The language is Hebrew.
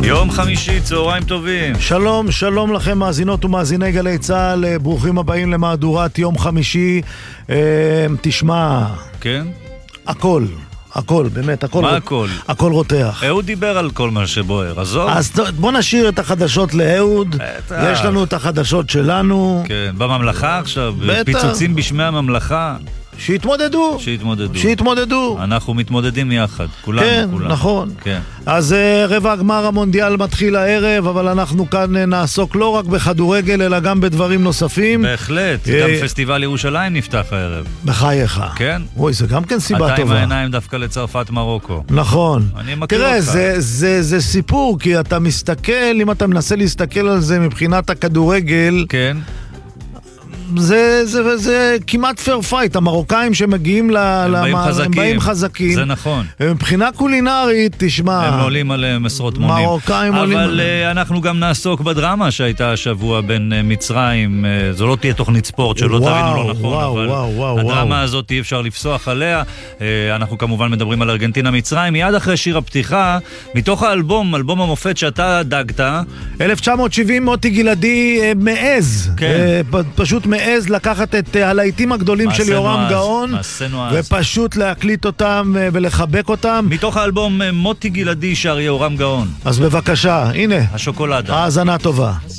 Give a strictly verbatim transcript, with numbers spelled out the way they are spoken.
יום חמישי, צהריים טובים. שלום, שלום לכם מאזינות ומאזיני גלי צהל, ברוכים הבאים למהדורת יום חמישי. אה, תשמע, כן? הכל, הכל, באמת, הכל. מה רות... הכל? הכל רותח. אהוד דיבר על כל מה שבוער, עזוב. אז בוא נשאיר את החדשות לאהוד. בטח. יש לנו את החדשות שלנו. כן, בממלכה עכשיו, בטח. פיצוצים בשמי הממלכה. שיתמודדו. שיתמודדו. שיתמודדו. אנחנו מתמודדים יחד, כולנו, כן, כולנו. נכון. כן. אז uh, רבע הגמר המונדיאל מתחיל הערב, אבל אנחנו כאן uh, נעסוק לא רק בכדורגל, אלא גם בדברים נוספים. בהחלט, גם פסטיבל ירושלים נפתח הערב. בחייך. כן. אוי, זה גם כן סיבה אתה טובה. עם העיניים דווקא לצרפת מרוקו. נכון. אני מכיר תראה, אותך. זה, זה, זה סיפור, כי אתה מסתכל, אם אתה מנסה להסתכל על זה מבחינת הכדורגל, כן. זה, זה, זה, זה כמעט פייר פייט. המרוקאים שמגיעים ל... הם באים הם חזקים. באים חזקים. זה נכון. מבחינה קולינרית, תשמע... הם עולים עליהם עשרות מונים. מרוקאים עולים אבל עליהם. אנחנו גם נעסוק בדרמה שהייתה השבוע בין uh, מצרים. Uh, זו לא תהיה תוכנית ספורט, שלא וואו, תבינו לא נכון, וואו, אבל וואו, וואו, הדרמה וואו. הזאת אי אפשר לפסוח עליה. Uh, אנחנו כמובן מדברים על ארגנטינה מצרים. מיד אחרי שיר הפתיחה, מתוך האלבום, אלבום המופת שאתה דגת. אלף תשע מאות שבעים מוטי גלעדי אה, מעז, כן. אה, פ- פשוט מעז לקחת את אה, הלהיטים הגדולים של מעשינו יורם אז, גאון, מעשינו אז. ופשוט להקליט אותם אה, ולחבק אותם. מתוך האלבום uh, מוטי גלעדי שר יורם גאון. אז בבקשה, הנה, השוקולדה. האזנה טובה.